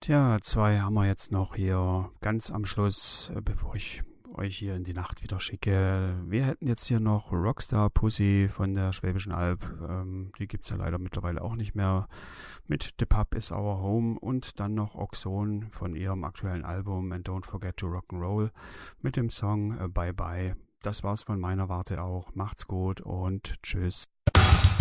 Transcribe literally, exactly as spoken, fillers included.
Tja, zwei haben wir jetzt noch hier ganz am Schluss, äh, bevor ich euch hier in die Nacht wieder schicke. Wir hätten jetzt hier noch Rockstar Pussy von der Schwäbischen Alb. Ähm, die gibt es ja leider mittlerweile auch nicht mehr. Mit The Pub is Our Home und dann noch Oxon von ihrem aktuellen Album And Don't Forget to Rock'n'Roll mit dem Song äh, Bye Bye. Das war's von meiner Warte auch. Macht's gut und tschüss.